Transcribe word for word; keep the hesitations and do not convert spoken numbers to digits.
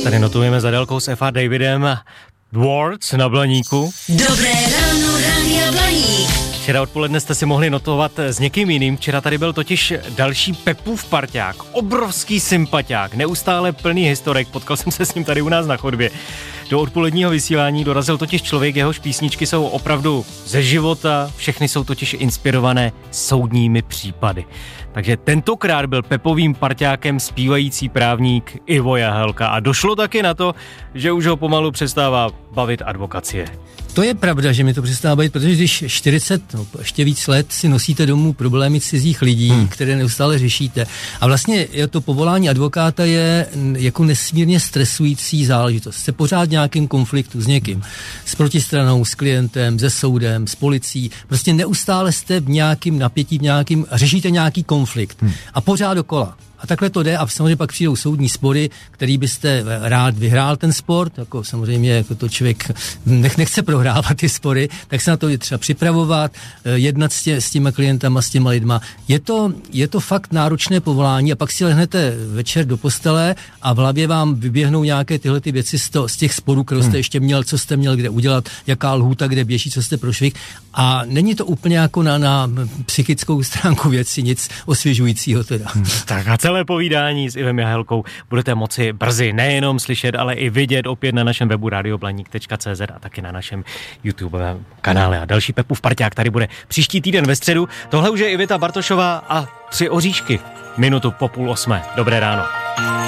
Tady notujeme za délkou s F A Davidem Words na Blaníku. Dobré ráno, Rádia Blaník. Včera odpoledne jste si mohli notovat s někým jiným. Včera tady byl totiž další Pepův parťák, obrovský sympatiák, neustále plný historek. Potkal jsem se s ním tady u nás na chodbě. Do odpoledního vysílání dorazil totiž člověk, jehož písničky jsou opravdu ze života, všechny jsou totiž inspirované soudními případy. Takže tentokrát byl Pepovým parťákem zpívající právník Ivo Jahelka a došlo taky na to, že už ho pomalu přestává bavit advokacie. To je pravda, že mi to přestává bavit, protože když čtyřicet, no, ještě víc let si nosíte domů problémy cizích lidí, hmm. které neustále řešíte. A vlastně to povolání advokáta je jako nesmírně stresující záležitost. Jste pořád v nějakém konfliktu s někým, s protistranou, s klientem, se soudem, s policií. Prostě neustále jste v nějakým napětí, v nějakým, řešíte nějaký konflikt. Hmm. A pořád dokola. A takhle to jde a samozřejmě pak přijdou soudní spory, který byste rád vyhrál ten sport, jako samozřejmě jako to člověk nech, nechce prohrávat ty spory, tak se na to je třeba připravovat, jednat s, tě, s těma klientama, s těma lidma. Je to, je to fakt náročné povolání a pak si lehnete večer do postele a v hlavě vám vyběhnou nějaké tyhle ty věci z, to, z těch sporů, které jste hmm. ještě měl, co jste měl kde udělat, jaká lhůta, kde běží, co jste prošvih. A není to úplně jako na, na psychickou stránku věci nic osvěžujícího teda. Hmm. Tak a celé povídání s Ivem Jahelkou budete moci brzy nejenom slyšet, ale i vidět opět na našem webu radio blaník tečka cé zet a taky na našem YouTubeovém kanále. A další Pepův parťák tady bude příští týden ve středu. Tohle už je Iveta Bartošová a Tři oříšky. Minutu po půl osmé. Dobré ráno.